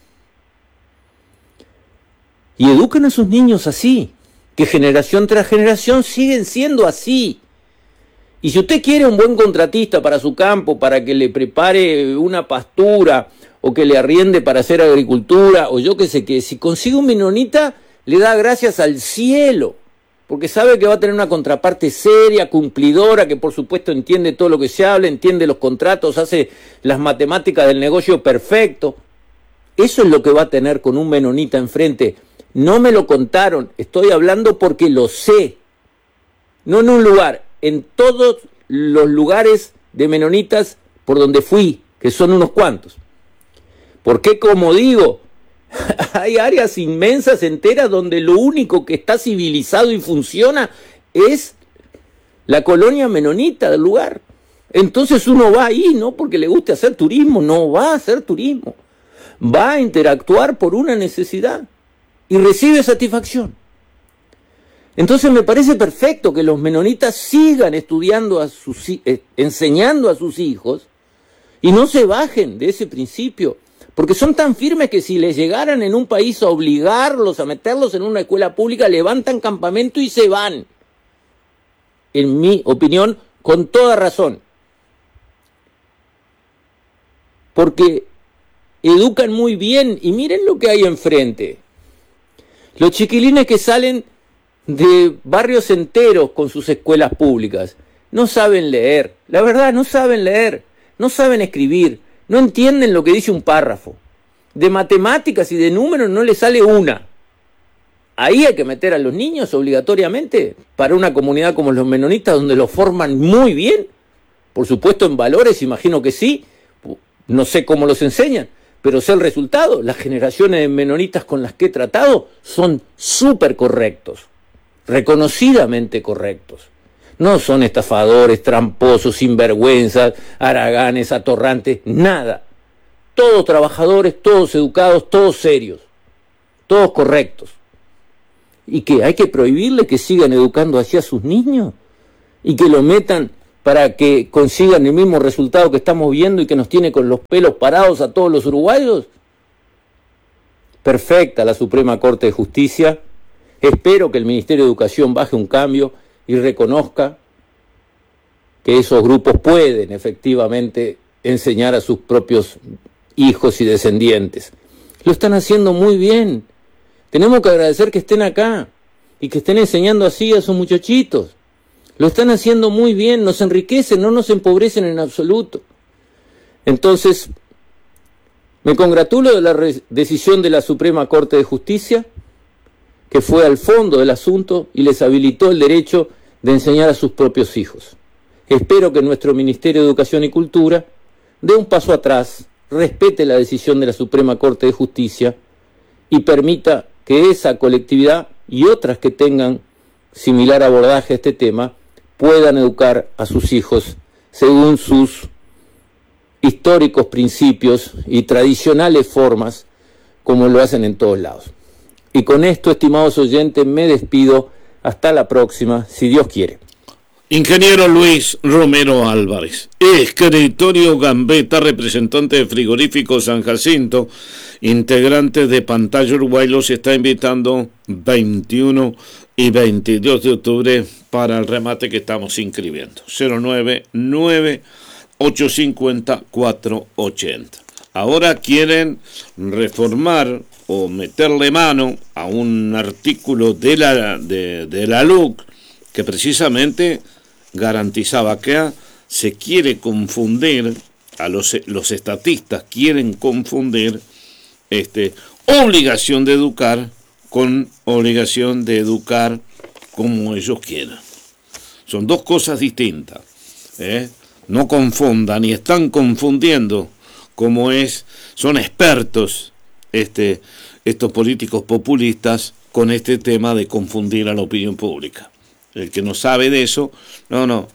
Y educan a sus niños así, que generación tras generación siguen siendo así. Y si usted quiere un buen contratista para su campo, para que le prepare una pastura, o que le arriende para hacer agricultura, o yo qué sé qué, si consigue un menonita, le da gracias al cielo. Porque sabe que va a tener una contraparte seria, cumplidora, que por supuesto entiende todo lo que se habla, entiende los contratos, hace las matemáticas del negocio perfecto. Eso es lo que va a tener con un menonita enfrente. No me lo contaron, estoy hablando porque lo sé. No en un lugar, en todos los lugares de menonitas por donde fui, que son unos cuantos. Porque, como digo, hay áreas inmensas, enteras, donde lo único que está civilizado y funciona es la colonia menonita del lugar. Entonces uno va ahí, no porque le guste hacer turismo, no va a hacer turismo. Va a interactuar por una necesidad y recibe satisfacción. Entonces me parece perfecto que los menonitas sigan estudiando a sus, eh, enseñando a sus hijos y no se bajen de ese principio. Porque son tan firmes que si les llegaran en un país a obligarlos, a meterlos en una escuela pública, levantan campamento y se van. En mi opinión, con toda razón. Porque educan muy bien y miren lo que hay enfrente. Los chiquilines que salen de barrios enteros con sus escuelas públicas no saben leer. La verdad, no saben leer, no saben escribir. No entienden lo que dice un párrafo. De matemáticas y de números no les sale una. Ahí hay que meter a los niños obligatoriamente para una comunidad como los menonitas, donde los forman muy bien. Por supuesto en valores, imagino que sí. No sé cómo los enseñan, pero sé el resultado. Las generaciones de menonitas con las que he tratado son súper correctos. Reconocidamente correctos. No son estafadores, tramposos, sinvergüenzas, haraganes, atorrantes, nada. Todos trabajadores, todos educados, todos serios, todos correctos. ¿Y qué? ¿Hay que prohibirle que sigan educando así a sus niños? ¿Y que lo metan para que consigan el mismo resultado que estamos viendo y que nos tiene con los pelos parados a todos los uruguayos? Perfecta la Suprema Corte de Justicia. Espero que el Ministerio de Educación baje un cambio y reconozca que esos grupos pueden efectivamente enseñar a sus propios hijos y descendientes. Lo están haciendo muy bien. Tenemos que agradecer que estén acá y que estén enseñando así a sus muchachitos. Lo están haciendo muy bien, nos enriquecen, no nos empobrecen en absoluto. Entonces, me congratulo de la re- decisión de la Suprema Corte de Justicia, que fue al fondo del asunto y les habilitó el derecho de enseñar a sus propios hijos. Espero que nuestro Ministerio de Educación y Cultura dé un paso atrás, respete la decisión de la Suprema Corte de Justicia y permita que esa colectividad y otras que tengan similar abordaje a este tema puedan educar a sus hijos según sus históricos principios y tradicionales formas, como lo hacen en todos lados. Y con esto, estimados oyentes, me despido. Hasta la próxima, si Dios quiere. Ingeniero Luis Romero Álvarez, escritorio Gambetta, representante de Frigorífico San Jacinto, integrante de Pantalla Uruguay, los está invitando veintiuno y veintidós de octubre para el remate que estamos inscribiendo. cero nueve nueve, ocho cinco cero, cuatro ocho cero. Ahora quieren reformar o meterle mano a un artículo de la, de, de la L U C que precisamente garantizaba que se quiere confundir, a los, los estatistas quieren confundir este, obligación de educar con obligación de educar como ellos quieran. Son dos cosas distintas, ¿eh? No confundan, y están confundiendo como es, son expertos este, estos políticos populistas con este tema de confundir a la opinión pública. El que no sabe de eso, no, no.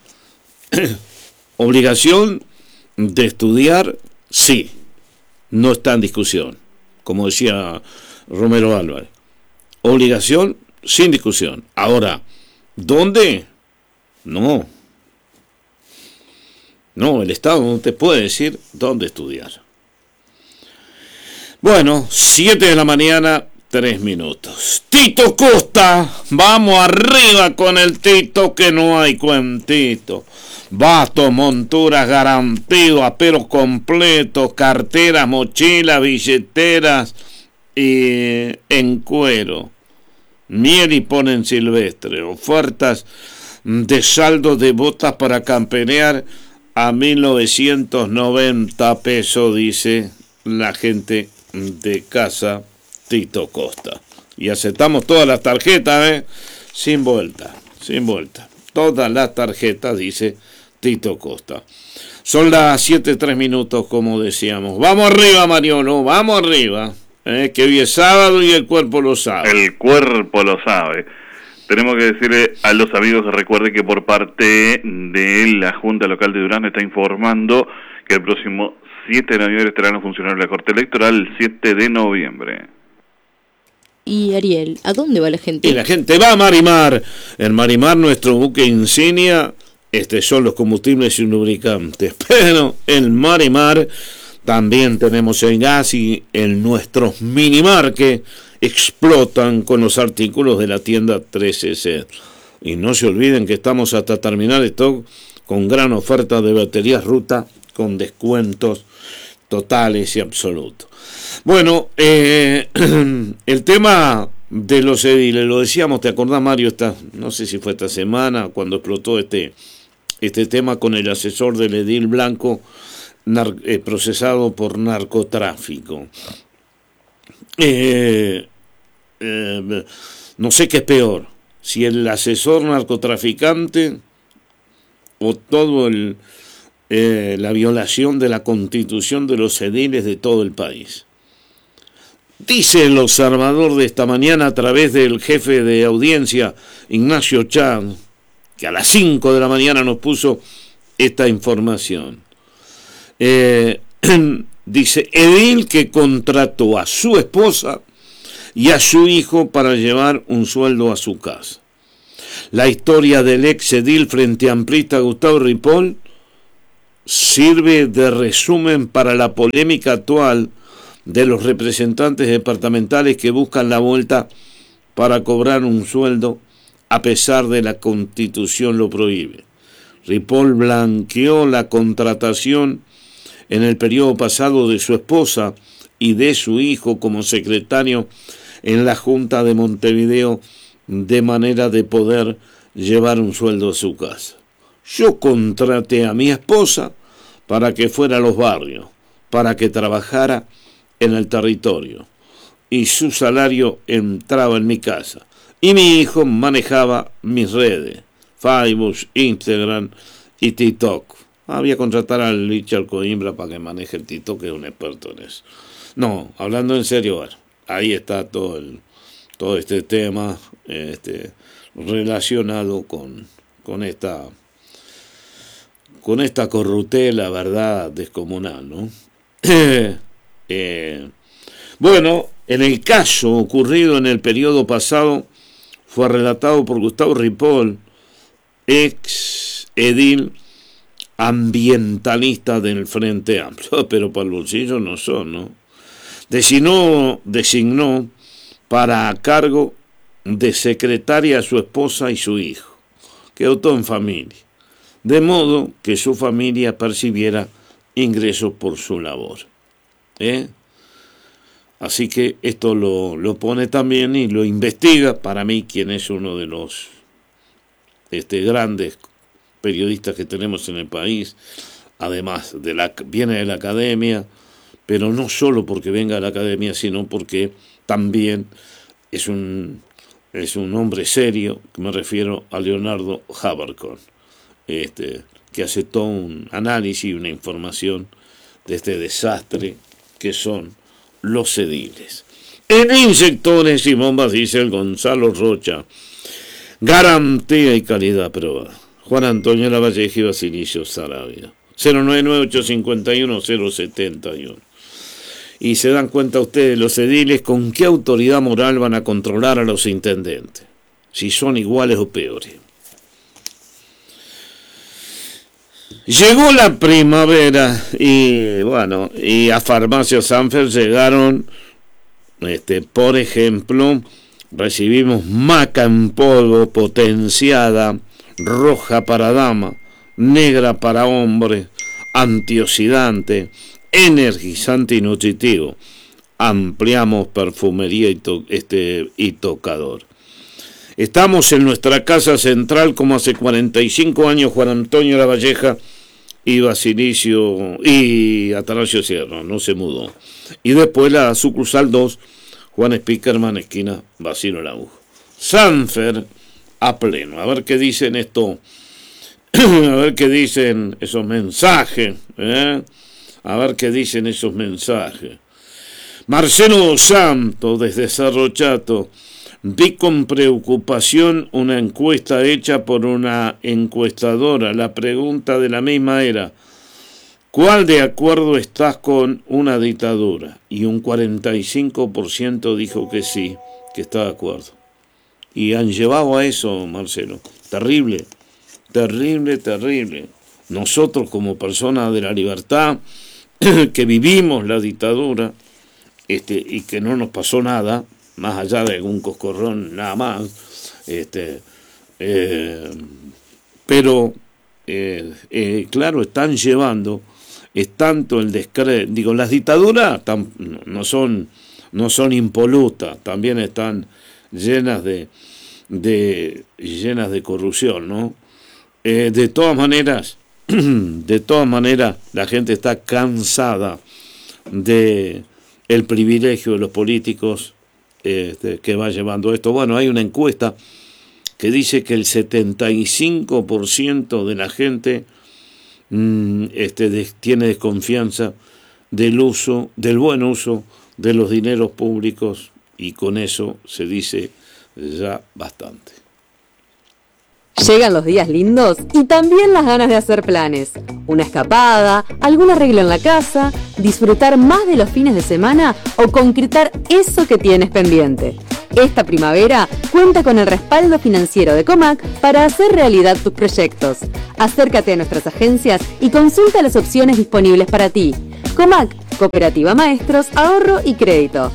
Obligación de estudiar, sí, no está en discusión, como decía Romero Álvarez. Obligación, sin discusión. Ahora, ¿dónde? No. No, el Estado no te puede decir dónde estudiar. Bueno, siete de la mañana, tres minutos. Tito Costa, vamos arriba con el Tito, que no hay cuentito. Bastos, monturas, garantido, aperos completos, carteras, mochilas, billeteras y en cuero. Miel y ponen silvestre. Ofertas de saldo de botas para camperear a mil novecientos noventa pesos, dice la gente de Casa Tito Costa. Y aceptamos todas las tarjetas, ¿eh? Sin vuelta, sin vuelta. Todas las tarjetas, dice Tito Costa. Son las siete, tres minutos, como decíamos. Vamos arriba, Mariano, vamos arriba. ¿Eh? Que hoy es sábado y el cuerpo lo sabe. El cuerpo lo sabe. Tenemos que decirle a los amigos que recuerden que por parte de la Junta Local de Durán está informando que el próximo siete de noviembre estarán los funcionarios de la Corte Electoral, el siete de noviembre. Y Ariel, ¿a dónde va la gente? Y la gente va a Marimar. En Marimar, nuestro buque insignia, este son los combustibles y lubricantes. Pero en Marimar también tenemos el gas y en nuestros Minimar que explotan con los artículos de la tienda trece C. Y no se olviden que estamos hasta terminar stock con gran oferta de baterías Ruta con descuentos totales y absolutos. Bueno, eh, el tema de los ediles, lo decíamos, ¿te acordás, Mario? Esta, no sé si fue esta semana cuando explotó este, este tema con el asesor del edil Blanco nar, eh, procesado por narcotráfico. Eh, eh, no sé qué es peor, si el asesor narcotraficante o todo el eh, la violación de la constitución de los ediles de todo el país. Dice el observador de esta mañana a través del jefe de audiencia Ignacio Chad que a las cinco de la mañana nos puso esta información. Eh, dice, edil que contrató a su esposa y a su hijo para llevar un sueldo a su casa. La historia del ex edil frente amplista Gustavo Ripoll sirve de resumen para la polémica actual de los representantes departamentales que buscan la vuelta para cobrar un sueldo a pesar de la Constitución lo prohíbe. Ripoll blanqueó la contratación en el periodo pasado de su esposa y de su hijo como secretario en la Junta de Montevideo de manera de poder llevar un sueldo a su casa. Yo contraté a mi esposa para que fuera a los barrios, para que trabajara en el territorio, y su salario entraba en mi casa, y mi hijo manejaba mis redes, Facebook, Instagram y TikTok. Había que contratar al Richard Coimbra para que maneje el TikTok, que es un experto en eso. No, hablando en serio, bueno, ahí está todo el, todo este tema este, relacionado con, con esta con esta corruptela, verdad, descomunal, ¿no? eh, bueno, en el caso ocurrido en el periodo pasado, fue relatado por Gustavo Ripoll, ex edil ambientalista del Frente Amplio, pero para el bolsillo no son, ¿no? Designó, designó para cargo de secretaria a su esposa y su hijo. Quedó todo en familia, de modo que su familia percibiera ingresos por su labor. ¿Eh? Así que esto lo, lo pone también y lo investiga, para mí, quien es uno de los este, grandes periodistas que tenemos en el país, además de la, viene de la academia, pero no solo porque venga de la academia, sino porque también es un, es un hombre serio, que me refiero a Leonardo Habercorn, este, que hace todo un análisis y una información de este desastre que son los ediles. En inyectores y bombas, dice el Gonzalo Rocha, garantía y calidad probada. Juan Antonio Lavalleja y Basilicio Sarabia. cero nueve nueve ocho cinco uno cero siete uno. Y se dan cuenta ustedes, los ediles, con qué autoridad moral van a controlar a los intendentes, si son iguales o peores. Llegó la primavera y bueno, y a Farmacia Sanfer llegaron, este, por ejemplo, recibimos maca en polvo potenciada, roja para dama, negra para hombre, antioxidante, energizante y nutritivo. Ampliamos perfumería y, to, este, y tocador. Estamos en nuestra casa central como hace cuarenta y cinco años, Juan Antonio Lavalleja y Basilicio y Atanasio Sierra, no se mudó. Y después la sucursal dos, Juan Spickerman, esquina Basilio Araujo. Sanfer a pleno. A ver qué dicen esto, a ver qué dicen esos mensajes, ¿eh? A ver qué dicen esos mensajes. Marcelo Santos, desde Cerro Chato. Vi con preocupación una encuesta hecha por una encuestadora. La pregunta de la misma era: ¿cuál de acuerdo estás con una dictadura? Y un cuarenta y cinco por ciento dijo que sí, que está de acuerdo. Y han llevado a eso, Marcelo. Terrible, terrible, terrible. Nosotros como personas de la libertad, que vivimos la dictadura, este, y que no nos pasó nada, más allá de algún coscorrón nada más, este, eh, pero eh, eh, claro, están llevando, es tanto el descrédito, digo, las dictaduras tan, no son no son impolutas, también están llenas de, de llenas de corrupción, ¿no? Eh, de todas maneras, de todas maneras, la gente está cansada de el privilegio de los políticos, Este, que va llevando esto. Bueno, hay una encuesta que dice que el setenta y cinco por ciento de la gente mmm, este, de, tiene desconfianza del uso, del buen uso de los dineros públicos, y con eso se dice ya bastante. Llegan los días lindos y también las ganas de hacer planes. Una escapada, algún arreglo en la casa, disfrutar más de los fines de semana o concretar eso que tienes pendiente. Esta primavera cuenta con el respaldo financiero de Comac para hacer realidad tus proyectos. Acércate a nuestras agencias y consulta las opciones disponibles para ti. Comac, Cooperativa Maestros, Ahorro y Crédito.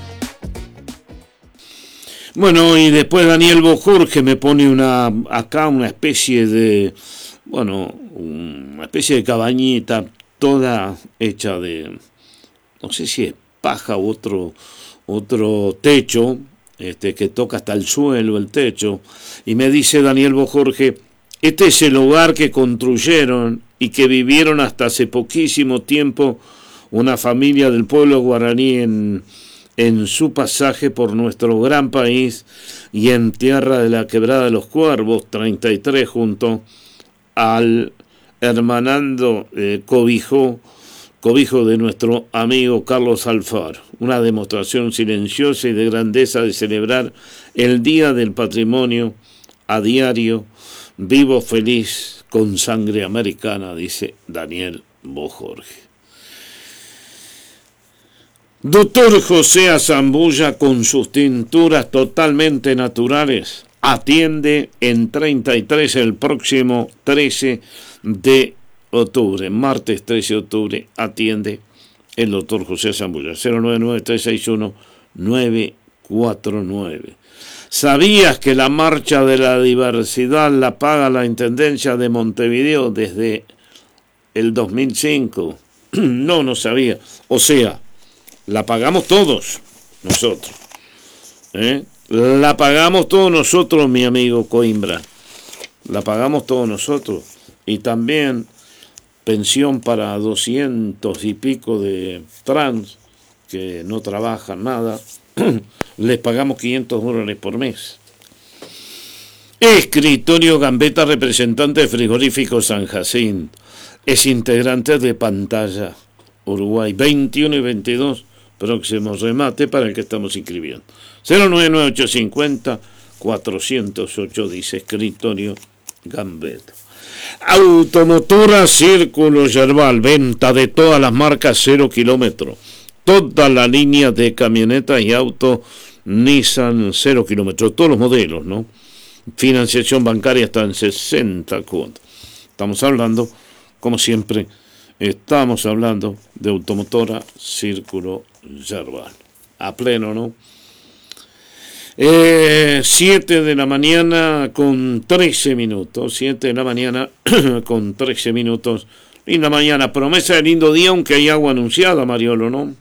Bueno, y después Daniel Bojorge me pone una acá una especie de, bueno, una especie de cabañita toda hecha de, no sé si es paja u otro, otro techo, este, que toca hasta el suelo el techo, y me dice Daniel Bojorge, este es el hogar que construyeron y que vivieron hasta hace poquísimo tiempo una familia del pueblo guaraní en... en su pasaje por nuestro gran país y en tierra de la Quebrada de los Cuervos, treinta y tres, junto al hermanando eh, cobijo, cobijo de nuestro amigo Carlos Alfaro. Una demostración silenciosa y de grandeza de celebrar el Día del Patrimonio a diario, vivo feliz con sangre americana, dice Daniel Bojorge. Doctor José Azambulla, con sus tinturas totalmente naturales, atiende en treinta y tres el próximo trece de octubre, martes trece de octubre, atiende el doctor José Azambulla, cero nueve nueve, tres seis uno, nueve cuatro nueve. ¿Sabías que la marcha de la diversidad la paga la Intendencia de Montevideo desde el dos mil cinco? No, no sabía. O sea, la pagamos todos nosotros, ¿eh? La pagamos todos nosotros, mi amigo Coimbra, la pagamos todos nosotros, y también pensión para doscientos y pico de trans que no trabajan nada, les pagamos quinientos dólares por mes. Escritorio Gambetta, representante de Frigorífico San Jacinto, es integrante de Pantalla Uruguay, veintiuno y veintidós, próximo remate para el que estamos inscribiendo. cero nueve nueve, ocho cinco cero, cuatro cero ocho, dice Escritorio Gambetta. Automotora Círculo Yerbal, venta de todas las marcas cero kilómetros. Toda la línea de camionetas y autos Nissan cero kilómetros, todos los modelos, ¿no? Financiación bancaria hasta en sesenta cuotas. Estamos hablando, como siempre, estamos hablando de Automotora Círculo Yerbal. A pleno, ¿no? Eh, siete de la mañana con trece minutos. siete de la mañana con trece minutos. Linda mañana. Promesa de lindo día, aunque hay agua anunciada, Mariolo, ¿no?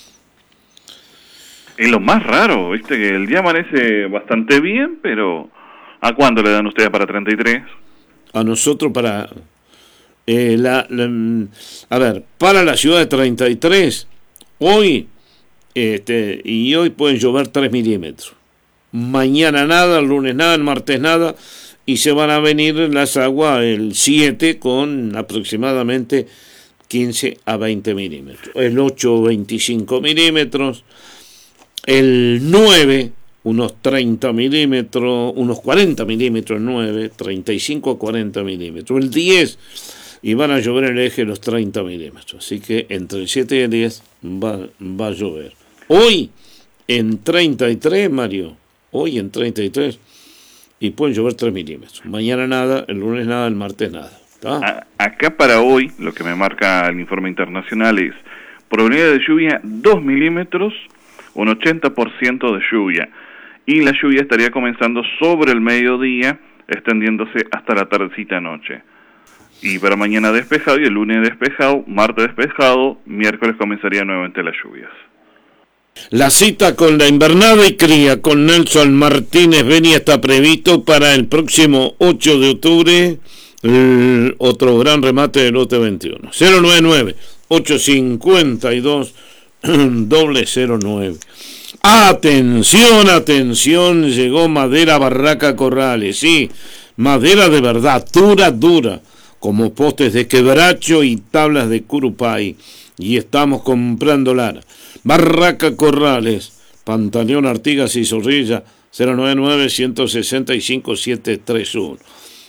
Es lo más raro, viste, que el día amanece bastante bien, pero ¿a cuándo le dan ustedes para treinta y tres? A nosotros para... Eh, la, la, a ver, para la ciudad de treinta y tres, hoy, este, y hoy pueden llover tres milímetros. Mañana nada, el lunes nada, el martes nada, y se van a venir las aguas el siete con aproximadamente quince a veinte milímetros. El ocho, veinticinco milímetros. El nueve, unos treinta milímetros, unos cuarenta milímetros, nueve, treinta y cinco a cuarenta milímetros. El diez, y van a llover en el eje los treinta milímetros. Así que entre el siete y el diez va, va a llover. Hoy en treinta y tres, Mario, hoy en treinta y tres, y pueden llover tres milímetros. Mañana nada, el lunes nada, el martes nada. A, acá para hoy, lo que me marca el informe internacional es probabilidad de lluvia dos milímetros, un ochenta por ciento de lluvia. Y la lluvia estaría comenzando sobre el mediodía, extendiéndose hasta la tardecita noche. Y para mañana despejado, y el lunes despejado, martes despejado, miércoles comenzaría nuevamente las lluvias. La cita con la invernada y cría con Nelson Martínez Beni está previsto para el próximo ocho de octubre, el otro gran remate del lote veintiuno. cero nueve nueve, ocho cinco dos, cero nueve. Atención, atención, llegó madera Barraca Corrales, sí, madera de verdad, dura, dura, como postes de quebracho y tablas de curupay, y estamos comprando lana. Barraca Corrales, Pantaleón, Artigas y Zorrilla, cero nueve nueve, uno seis cinco, siete tres uno.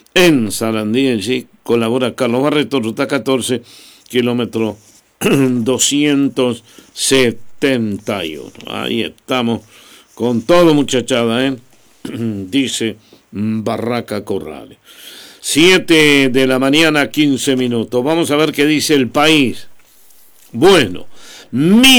en Sarandí, allí colabora Carlos Barreto, ruta catorce, kilómetro doscientos setenta y uno. Ahí estamos con todo, muchachada, ¿eh? Dice Barraca Corrales. siete de la mañana, quince minutos. Vamos a ver qué dice El País. Bueno, mi